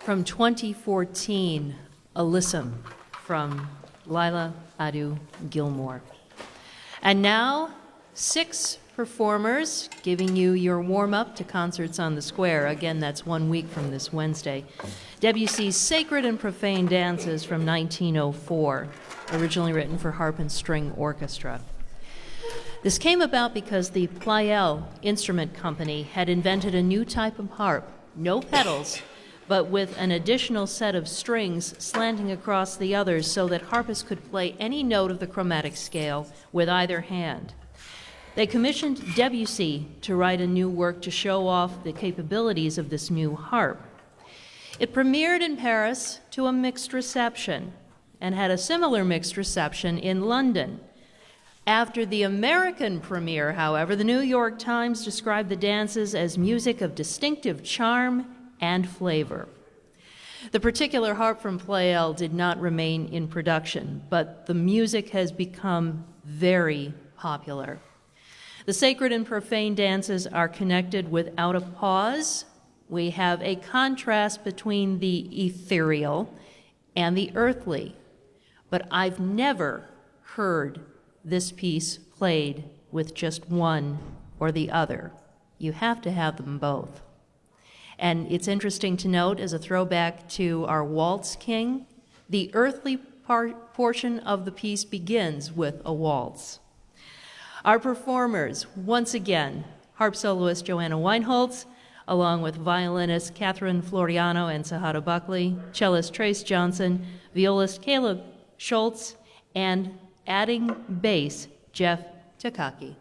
From 2014, Alyssum from Lila Adu Gilmore. And now, 6 performers giving you your warm-up to Concerts on the Square. Again, that's 1 week from this Wednesday. Debussy's Sacred and Profane Dances from 1904, originally written for harp and string orchestra. This came about because the Pleyel Instrument Company had invented a new type of harp, no pedals, but with an additional set of strings slanting across the others so that harpists could play any note of the chromatic scale with either hand. They commissioned Debussy to write a new work to show off the capabilities of this new harp. It premiered in Paris to a mixed reception and had a similar mixed reception in London. After the American premiere, however, the New York Times described the dances as music of distinctive charm and flavor. The particular harp from Pleyel did not remain in production, but the music has become very popular. The sacred and profane dances are connected without a pause. We have a contrast between the ethereal and the earthly, but I've never heard this piece played with just one or the other. You have to have them both. And it's interesting to note, as a throwback to our Waltz King, the earthly portion of the piece begins with a waltz. Our performers, once again, harp soloist Joanna Weinholz, along with violinists Catherine Floriano and Sahara Buckley, cellist Trace Johnson, violist Caleb Schultz, and adding bass Jeff Takaki.